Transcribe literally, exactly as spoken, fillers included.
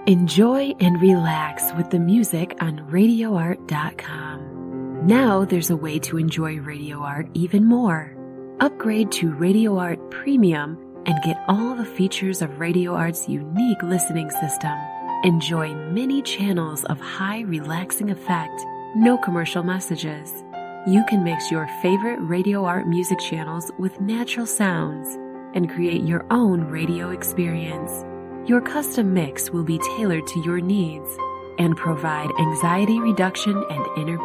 Enjoy and relax with the music on radio art dot com. Now there's a way to enjoy Radio Art even more. Upgrade to Radio Art Premium and get all the features of Radio Art's unique listening system. Enjoy many channels of high relaxing effect, no commercial messages. You can mix your favorite Radio Art music channels with natural sounds and create your own radio experience. Your custom mix will be tailored to your needs and provide anxiety reduction and inner